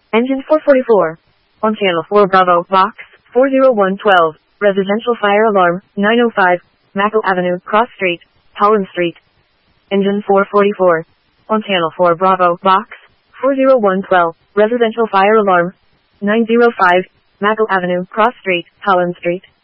Engine 444. On channel 4 Bravo, box 40112, residential fire alarm, 905, Mackle Avenue, Cross Street, Holland Street. Engine 444. On channel 4 Bravo, box 40112, residential fire alarm, 905, Mackle Avenue, Cross Street, Holland Street.